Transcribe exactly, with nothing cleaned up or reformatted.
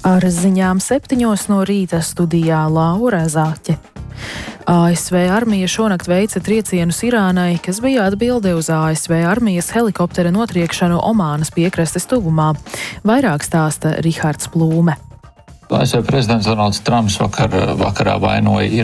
Ar ziņām septiņos no rīta studijā Laura Zāķe. A S V armija šonakt veica triecienus Irānai, kas bija atbilde uz A S V armijas helikoptera notriekšanu Omānas piekrastes tuvumā. Vairāk stāsta Rihards Plūme. A S V prezidents Donalds Trumps vakar, vakarā vainoja